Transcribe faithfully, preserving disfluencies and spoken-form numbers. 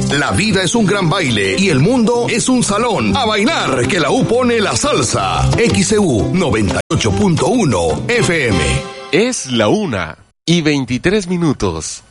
La vida es un gran baile y el mundo es un salón. A bailar, que la U pone la salsa. X E U noventa y ocho punto uno F M. Es la una y veintitrés minutos.